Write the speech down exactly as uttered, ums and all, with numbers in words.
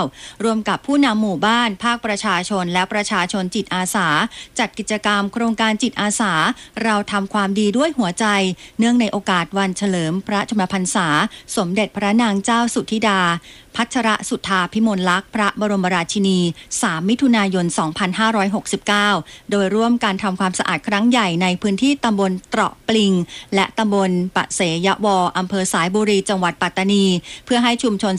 ร่วมกับผู้นำหมู่บ้านภาคประชาชนและประชาชนจิตอาสาจัดกิจกรรมโครงการจิตอาสาเราทำความดีด้วยหัวใจเนื่องในโอกาสวันเฉลิมพระชนมพรรษาสมเด็จพระนางเจ้าสุธิดาพัชรสุธาภิมลลักษณ์พระบรมราชินีสามมิถุนายนสองพันห้าร้อยหกสิบเก้าโดยร่วมการทำความสะอาดครั้งใหญ่ในพื้นที่ตำบลเตราะปลิงและตำบลปะเสยะวออำเภอสายบุรีจังหวัดปัตตานีเพื่อให้ชุมชน